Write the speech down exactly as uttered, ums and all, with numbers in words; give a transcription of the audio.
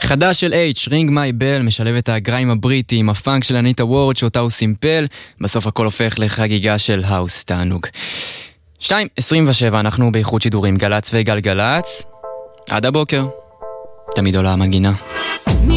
חדש של H, Ring My Bell, משלב את הגריים הבריטי עם הפאנק של אניטה וורד שאותה הוא סימפל, בסוף הכל הופך לחגיגה של האוס תענוג. שתיים עשרים ושבע, אנחנו באיכות שידורים גלץ וגלגלץ, עד הבוקר, תמיד עולה המנגינה.